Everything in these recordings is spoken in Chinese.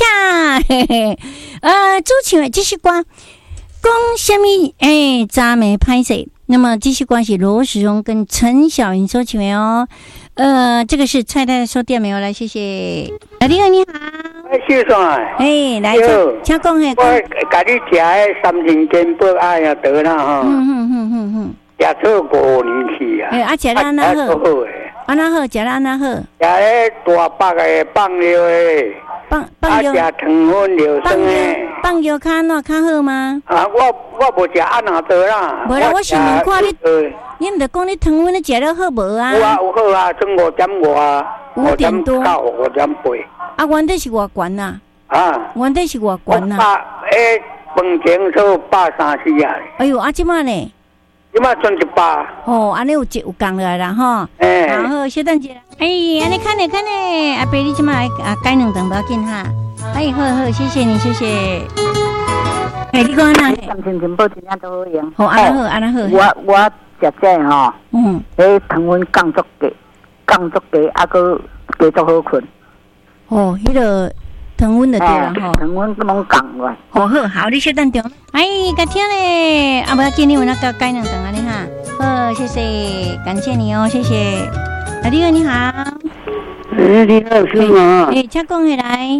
嘿嘿，主唱的这首歌讲什么？赞美拍摄。那么这首歌是罗时荣跟陈小云所唱的哦。这个是蔡太太说点没有？来，谢谢。你好，你好。 先生啊， 来，请讲嘿。 我甲你食的三斤金箔啊呀得啦哈。食做5年去啊。 食了安那好？安那好？食了安那好？食咧大白的放料的。 放药。 食糖分料酸的。 放药较安怎较好吗？ 我无食安那多啦。 无啦，我想问看你，你毋着讲你糖分你食了好无啊？ 有好啊，剩5.5啊，5.9、5.8。 原底是偌悬呐？原底是偌悬呐？ 饭前做130啊。 哎呦，即摆呢？ 即摆剩100。 安尼有降落来啦吼。好，小等者。安尼看咧，阿伯你即摆来改2顿不要紧哈。好，谢谢你，谢谢。你讲哪？ 三千金箔真正都好用。 好，安那好。 我食这吼，糖分降足低，啊个加足好困。 迄个糖分就对啦吼。 糖分拢降落。 好，你小等着。甲听咧，无要紧，你有那个改2顿安尼哈。好，谢谢，感谢你哦，谢谢。你好。 你好，师傅。 请讲起来。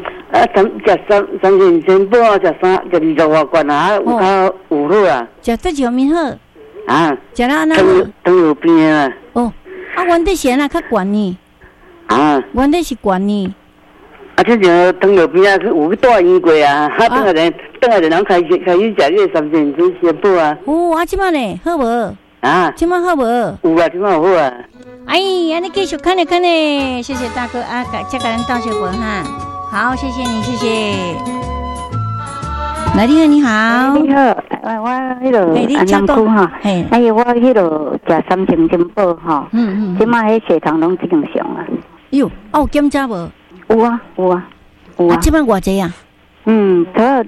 三斤金箔食20外罐啊，有较有好啊。 食得上面好。食了安那好。 糖尿病啊。 原底是安那较悬呢。原底是悬呢。 这就糖尿病啊，有去大医过啊。等下人开始食这个三斤金箔啊。 即摆呢好无？即摆好无？ 有啊，即摆好啊。 安尼继续看咧，谢谢大哥啊，再给咱道谢文哈。好，谢谢你，谢谢。来，你好。 你好，我迄个安南区哈，我迄个食3斤金箔哈，即摆迄血糖拢正常啊。 有检查无？ 有啊。 即摆偌济啊？ 得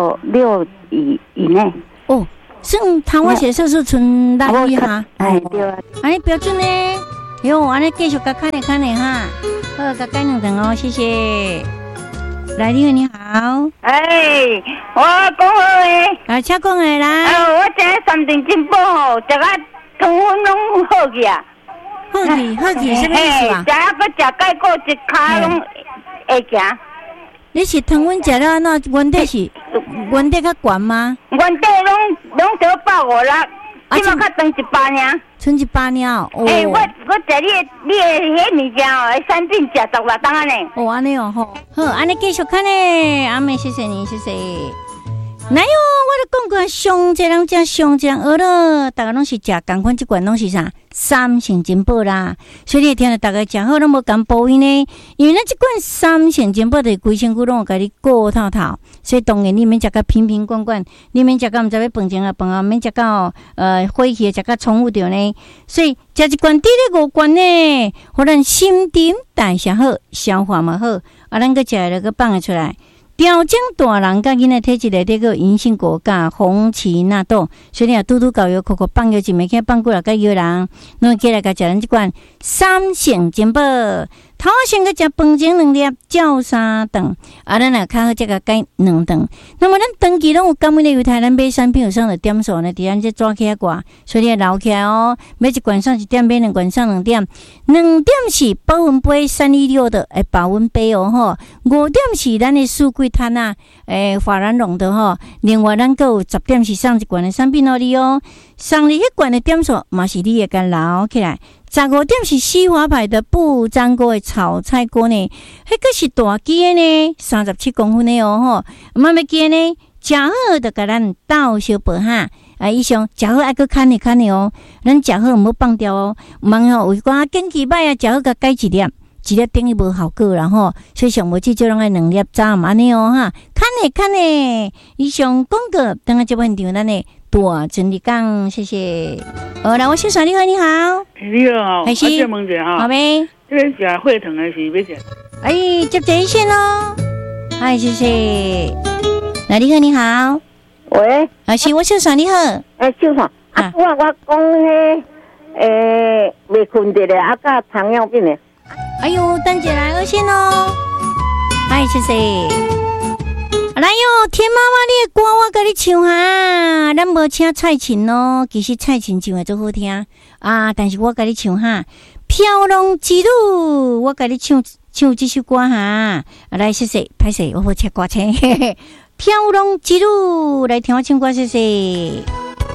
6以内。 算糖化血色素存6哈。 对啊。 安尼标准呢？安尼继续甲看咧哈。好，甲改2顿哦，谢谢。来，你好。 我讲好诶。 请讲诶来。 我食3斤金箔吼，食啊糖分拢好去啊。 好去，什么意思啊？ 食啊，搁食钙果一骹拢会行。 你是糖分食了安怎？原底较悬吗？ 原底拢得150啦，即马较长100尔。 剩100尔。 我食你的迄物件哦，产品食16档安尼。 安尼好，安尼继续看咧，阿妹，谢谢你，谢谢。哪有？我都讲过，上这人食上这人学了，大家拢是食同款，即罐拢是啥3成金箔啦。所以你听到大家食好，拢无共补因呢。因为咱即罐3成金箔的规身躯拢有甲你顾透透，所以当然你免食甲瓶瓶罐罐，你免食甲毋知要饭前啊饭后，免食甲火气食甲重复着呢。所以食一罐滴咧5罐呢，互咱新陈代谢好，消化嘛好，咱个食了个放出来。调整大人甲囡仔体质内底个银杏果甲红荠纳豆，所以你拄搞药扣放药一枚起放过来甲药人，侬起来甲食咱即罐3成金箔，头先个食饭前2粒，照3顿，咱若较好则个改2顿。那么咱长期拢有感恩的犹太咱买产品有上的点数呢，伫咱这抓起来挂，所以你留起来哦。买一罐上1点，买2罐上2点，2点是保温杯316的保温杯哦吼，5点是咱的四季摊啊，华兰龙的吼。另外咱还有10点是上一罐的产品哦你哦，上你迄罐的点数嘛是你会甲留起来。15点是西华牌的不粘锅的炒菜锅呢，迄个是大机的呢，37公分的哦吼，慢慢机呢，食好就甲咱倒小杯哈。以上食好爱搁看呢哦，咱食好毋好放掉哦，毋茫吼有寡坚持歹啊，食好甲改1粒等于无效果啦吼，所以上无至少拢爱2粒早安尼哦哈，看呢，以上广告等下这部现场咱呢。大真理讲，谢谢。来，我先生你好，你好。 你好， 还是问者哈。 好呗。 这个食血糖的是要食？ 接这一线咯。谢谢。来，你好，你好。 喂。 是我先生你好。 先生，我讲未困着咧，甲糖尿病咧。 等一下来2线咯。 嗨，谢谢。来哟，天妈妈，你的歌我甲你唱哈，咱无请蔡琴咯，其实蔡琴唱的最好听啊，但是我甲你唱哈，飘浪之路，我甲你唱这首歌哈。来，谢谢，歹势，我好切歌车，飘浪之路，来听我唱歌，谢谢。